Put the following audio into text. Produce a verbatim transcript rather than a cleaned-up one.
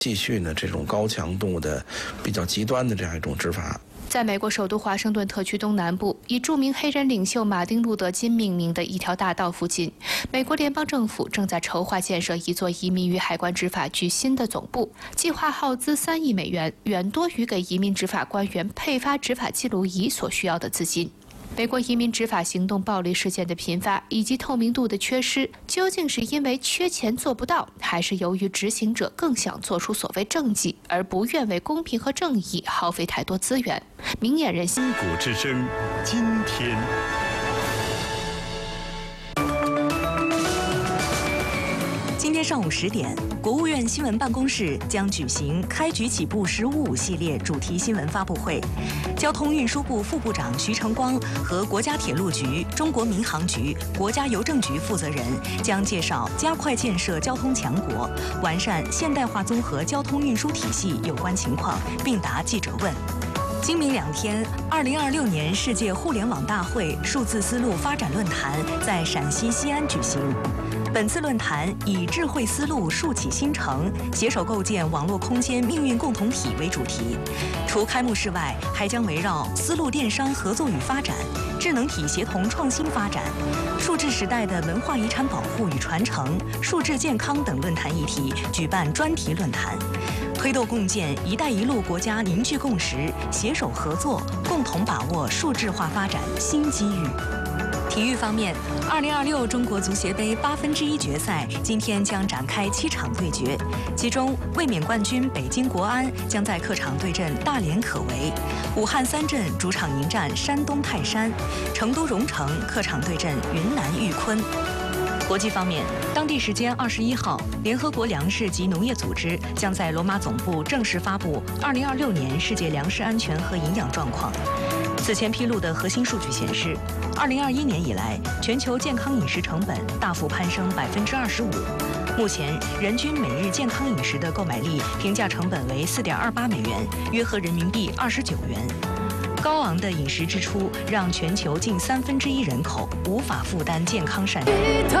继续呢这种高强度的、比较极端的这样一种执法。 在美国首都华盛顿特区东南部，以著名黑人领袖马丁·路德·金命名的一条大道附近，美国联邦政府正在筹划建设一座移民与海关执法局新的总部，计划耗资三亿美元，远多于给移民执法官员配发执法记录仪所需要的资金。美国移民执法行动暴力事件的频发以及透明度的缺失，究竟是因为缺钱做不到，还是由于执行者更想做出所谓政绩，而不愿为公平和正义耗费太多资源？明眼人中国之声，今天。 今天上午十点，国务院新闻办公室将举行“开局起步十五五”系列主题新闻发布会。交通运输部副部长徐成光和国家铁路局、中国民航局、国家邮政局负责人将介绍加快建设交通强国、完善现代化综合交通运输体系有关情况，并答记者问。今明两天，二零二六年世界互联网大会数字丝路发展论坛在陕西西安举行。本次论坛以“智慧丝路竖起新城，携手构建网络空间命运共同体”为主题。除开幕式外，还将围绕丝路电商合作与发展、智能体协同创新发展、数字时代的文化遗产保护与传承、数字健康等论坛议题举办专题论坛，推动共建“一带一路”国家凝聚共识，携手合作，共同把握数字化发展新机遇。体育方面，二零二六中国足协杯八分之一决赛今天将展开七场对决，其中卫冕冠军北京国安将在客场对阵大连可为，武汉三镇主场迎战山东泰山，成都蓉城客场对阵云南玉坤。国际方面，当地时间二十一号，联合国粮食及农业组织将在罗马总部正式发布二零二六年世界粮食安全和营养状况。此前披露的核心数据显示，二零二一年以来，全球健康饮食成本大幅攀升百分之二十五。目前，人均每日健康饮食的购买力平价成本为四点二八美元，约合人民币二十九元。高昂的饮食支出让全球近三分之一人口无法负担健康膳食。